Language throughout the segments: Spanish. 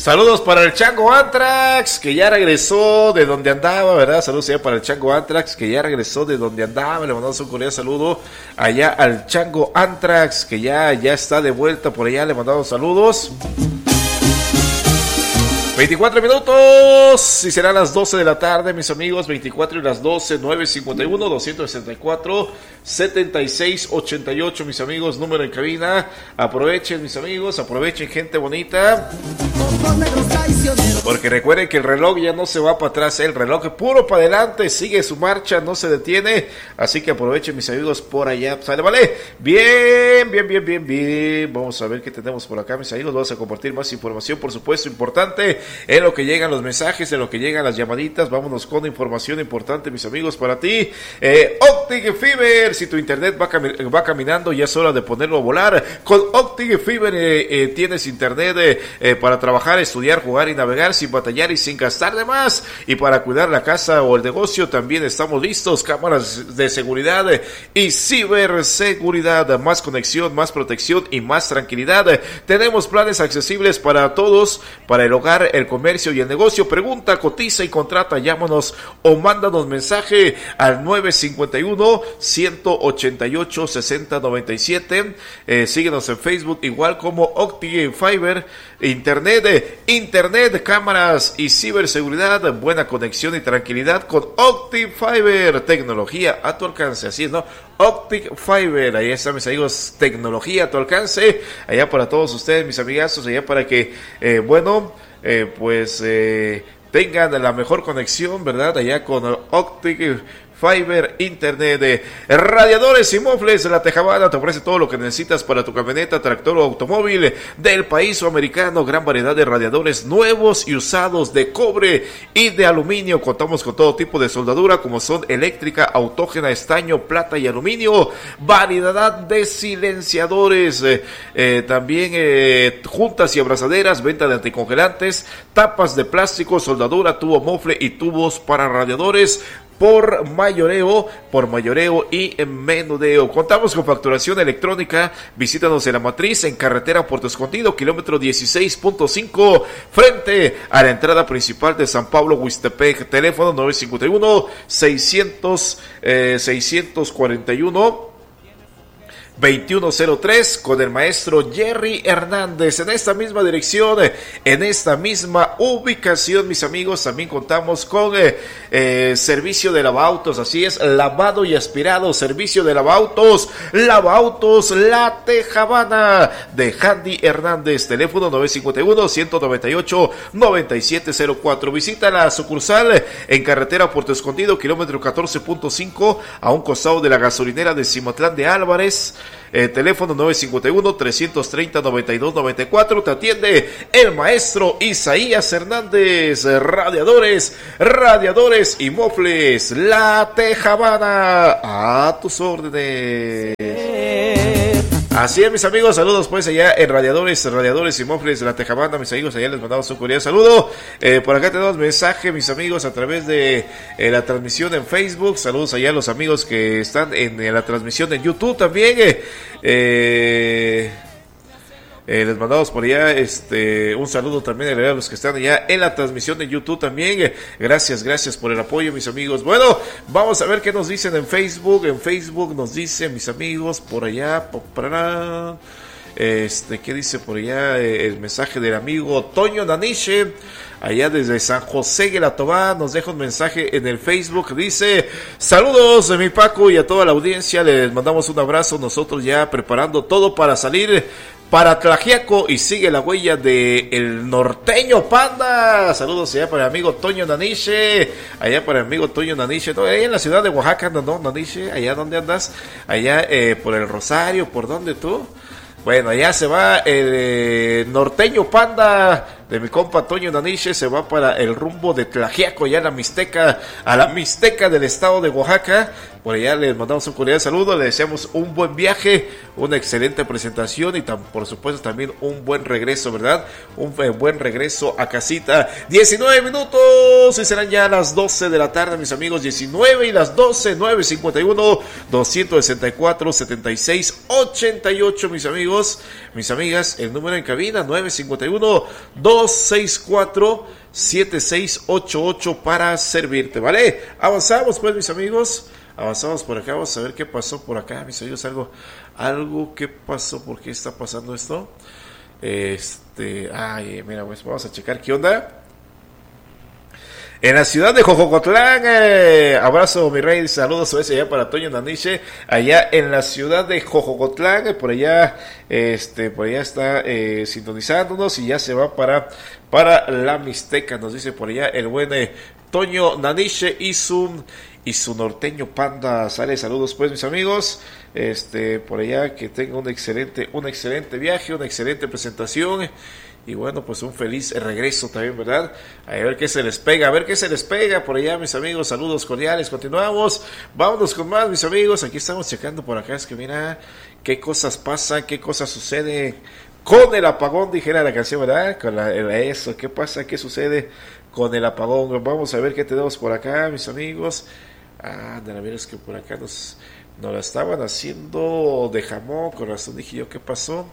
Saludos para el Chango Antrax, que ya regresó de donde andaba, ¿verdad? Saludos allá para el Chango Antrax, que ya regresó de donde andaba. Le mandamos un cordial saludo allá al Chango Antrax, que ya está de vuelta por allá. Le mandamos saludos. 24 minutos y serán las 12 de la tarde, mis amigos. 24 y las 12, 951 264 7688, mis amigos. Número en cabina. Aprovechen, mis amigos, aprovechen, gente bonita. Porque recuerden que el reloj ya no se va para atrás, el reloj puro para adelante, sigue su marcha, no se detiene. Así que aprovechen, mis amigos, por allá. Sale, vale. Bien. Vamos a ver qué tenemos por acá, mis amigos. Vamos a compartir más información, por supuesto, importante. En lo que llegan los mensajes, en lo que llegan las llamaditas, vámonos con información importante, mis amigos, para ti. Optic Fiber, si tu internet va caminando, ya es hora de ponerlo a volar. Con Optic Fiber tienes internet para trabajar, estudiar, jugar y navegar sin batallar y sin gastar de más. Y para cuidar la casa o el negocio también estamos listos. Cámaras de seguridad y ciberseguridad, más conexión, más protección y más tranquilidad. Tenemos planes accesibles para todos, para el hogar, el comercio y el negocio. Pregunta, cotiza y contrata. Llámanos o mándanos mensaje al 951-188-6097. Síguenos en Facebook igual como Optic Fiber. Internet, cámaras y ciberseguridad, buena conexión y tranquilidad con Optic Fiber. Tecnología a tu alcance, así es, ¿no? Optic Fiber, ahí está, mis amigos, tecnología a tu alcance, allá para todos ustedes, mis amigazos, allá para que, tengan la mejor conexión, ¿verdad? Allá con Optic Fiber Internet. Radiadores y Mofles La Tejabana te ofrece todo lo que necesitas para tu camioneta, tractor o automóvil del país o americano. Gran variedad de radiadores nuevos y usados de cobre y de aluminio. Contamos con todo tipo de soldadura como son eléctrica, autógena, estaño, plata y aluminio. Variedad de silenciadores, también juntas y abrazaderas, venta de anticongelantes, tapas de plástico, soldadura, tubo mofle y tubos para radiadores. Por mayoreo y en menudeo. Contamos con facturación electrónica. Visítanos en La Matriz, en carretera Puerto Escondido, kilómetro 16.5, frente a la entrada principal de San Pablo, Huistepec. Teléfono 951-641 2103 con el maestro Jerry Hernández. En esta misma dirección, en esta misma ubicación, mis amigos, también contamos con servicio de lavautos, así es, lavado y aspirado, servicio de lavautos La Tejabana de Handy Hernández. Teléfono 951-198-9704. Visita la sucursal en carretera Puerto Escondido, kilómetro 14.5, a un costado de la gasolinera de Cimatlán de Álvarez. Teléfono 951-330-9294. Te atiende el maestro Isaías Hernández. Radiadores y mofles La Tejabana, a tus órdenes. Así es, mis amigos, saludos pues allá en radiadores y mofles de La Tejabana, mis amigos, allá les mandamos un cordial saludo. Por acá tenemos mensaje, mis amigos, a través de la transmisión en Facebook. Saludos allá a los amigos que están en la transmisión en YouTube también. Les mandamos por allá un saludo también a los que están allá en la transmisión de YouTube también. Gracias por el apoyo, mis amigos. Bueno, vamos a ver qué nos dicen en Facebook. En Facebook nos dicen, mis amigos, por allá, ¿qué dice por allá? El mensaje del amigo Toño Naniche, allá desde San José de la Tobá, nos deja un mensaje en el Facebook. Dice: saludos de mi Paco y a toda la audiencia, les mandamos un abrazo. Nosotros ya preparando todo para salir para Tlaxiaco y sigue la huella de el norteño Panda. Saludos allá para el amigo Toño Naniche, allá para el amigo Toño Naniche, no, allá en la ciudad de Oaxaca, no, Naniche, allá donde andas, allá por el Rosario, ¿por dónde tú? Bueno, allá se va el norteño Panda de mi compa Toño Naniche, se va para el rumbo de Tlaxiaco, ya a la Mixteca del estado de Oaxaca. por allá les mandamos un cordial saludo, le deseamos un buen viaje, una excelente presentación y por supuesto también un buen regreso, ¿verdad? Un buen regreso a casita. 19 minutos y serán ya las 12 de la tarde, mis amigos. 19 y las 12, 951 264 76 88, mis amigos, mis amigas. El número en cabina 951 264 7688 para servirte, ¿vale? Avanzamos pues, mis amigos. Avanzamos por acá, vamos a ver qué pasó por acá, mis amigos, algo que pasó, ¿por qué está pasando esto? Mira, pues vamos a checar qué onda. En la ciudad de Jojocotlán, abrazo mi rey, saludos a ese allá para Toño Naniche, allá en la ciudad de Jojocotlán, por allá está sintonizándonos y ya se va para la Mixteca, nos dice por allá el buen Toño Naniche y su norteño panda. Sale, saludos pues, mis amigos, por allá que tenga un excelente viaje, una excelente presentación y bueno, pues un feliz regreso también, ¿verdad? A ver qué se les pega, por allá, mis amigos. Saludos cordiales, continuamos, vámonos con más, mis amigos. Aquí estamos checando por acá, es que mira qué cosas pasan, qué cosas suceden con el apagón, dijera la canción, ¿verdad? Eso, ¿qué pasa? ¿Qué sucede con el apagón? Vamos a ver qué tenemos por acá, mis amigos. De la verdad es que por acá nos la estaban haciendo de jamón, con razón dije yo, ¿qué pasó?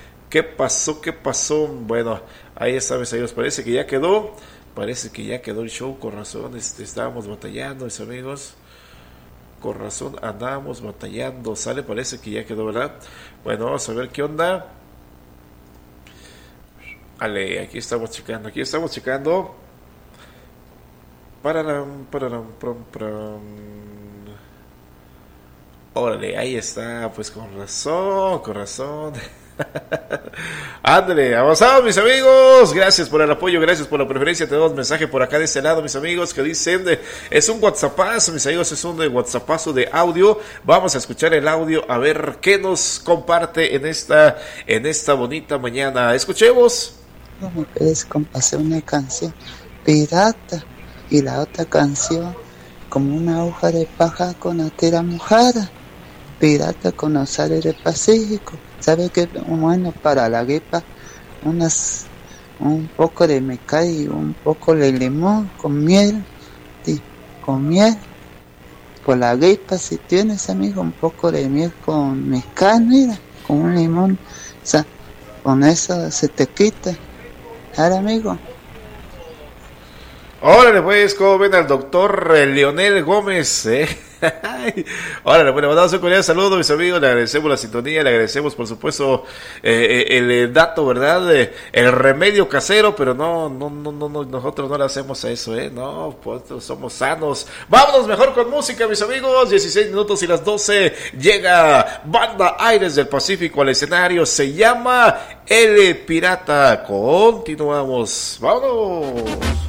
Bueno, ahí está, mis amigos, parece que ya quedó el show, con razón, estábamos batallando, mis amigos, con razón andábamos batallando, sale, parece que ya quedó, ¿verdad? Bueno, vamos a ver qué onda. Vale, aquí estamos checando. Órale, ahí está, pues con razón. Ándale, avanzamos, mis amigos. Gracias por el apoyo, gracias por la preferencia. Tenemos mensaje por acá de este lado, mis amigos, que dicen, es un WhatsAppazo, mis amigos, es un WhatsAppazo de audio. Vamos a escuchar el audio, a ver qué nos comparte en esta bonita mañana. Escuchemos. No me puedes complacer una canción pirata y la otra canción como una hoja de paja con la tela mojada, pirata con los sales del Pacífico. ¿Sabe qué? Bueno, para la gripa, un poco de mezcal y un poco de limón con miel, sí, con miel. Por la gripa, si tienes, amigo, un poco de miel con mezcal, mira, con un limón, o sea, con eso se te quita. Ahora, amigo. Órale, pues, ¿cómo ven al doctor Leonel Gómez? Órale, bueno, mandamos un cordial saludo, mis amigos. Le agradecemos la sintonía, le agradecemos, por supuesto, el dato, ¿verdad? El remedio casero, pero no, nosotros no le hacemos a eso, no, pues somos sanos. Vámonos mejor con música, mis amigos. 16 minutos y las 12. Llega Banda Aires del Pacífico al escenario. Se llama El Pirata. Continuamos. Vámonos.